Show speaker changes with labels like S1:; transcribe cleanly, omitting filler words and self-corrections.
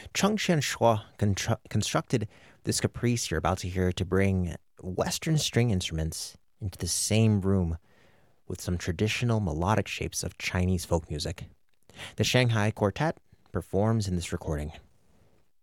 S1: Chengxian Shuo constructed this caprice you're about to hear to bring Western string instruments into the same room with some traditional melodic shapes of Chinese folk music. The Shanghai Quartet performs in this recording.